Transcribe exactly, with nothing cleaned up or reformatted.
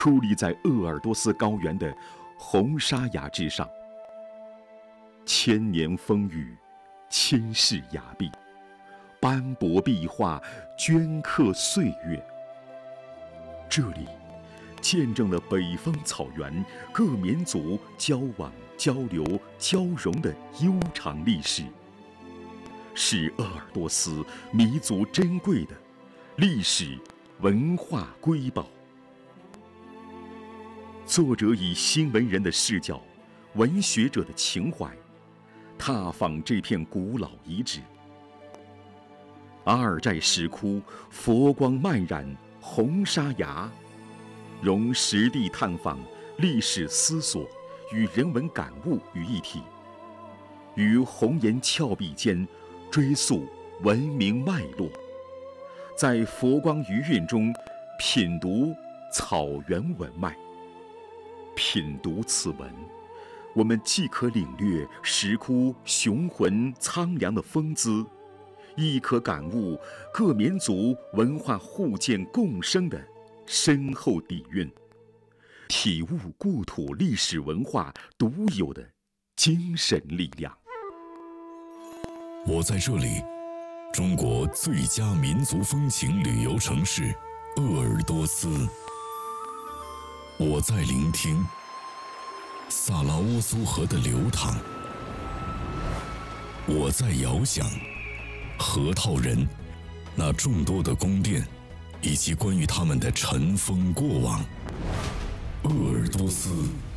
矗立在鄂尔多斯高原的红沙崖之上。千年风雨，千世崖壁，斑驳壁画镌刻岁月。这里见证了北方草原各民族交往、交流、交融的悠长历史，是鄂尔多斯弥足珍贵的历史文化瑰宝。作者以新闻人的视角、文学者的情怀，踏访这片古老遗址。阿尔寨石窟佛光漫染红沙崖，融实地探访、历史思索与人文感悟于一体，于红岩峭壁间追溯文明脉络，在佛光余韵中品读草原文脉。品读此文，我们既可领略石窟雄浑苍凉的风姿，亦可感悟各民族文化互鉴共生的深厚底蕴，体悟故土历史文化独有的精神力量。 我在这里，中国最佳民族风情旅游城市鄂尔多斯。我在聆听萨拉乌苏河的流淌，我在遥想河套人那众多的宫殿，以及关于他们的尘封过往。鄂尔多斯